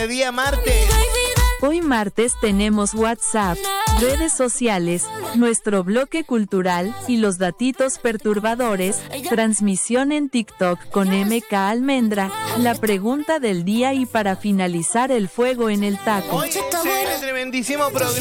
Día martes. Hoy martes tenemos WhatsApp, redes sociales, nuestro bloque cultural y los datitos perturbadores, transmisión en TikTok con MK Almendra, la pregunta del día y para finalizar el fuego en el taco. Hoy es el tremendísimo programa.